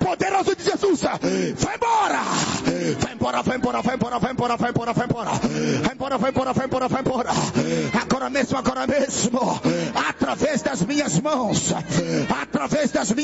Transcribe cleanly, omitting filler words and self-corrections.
poderoso de Jesus. Vai embora. Vai embora, vai embora, vai embora, vai embora, vai embora, vai embora. Vai embora, vai embora, vai embora, vai embora. Agora mesmo, através das minhas mãos, através das minhas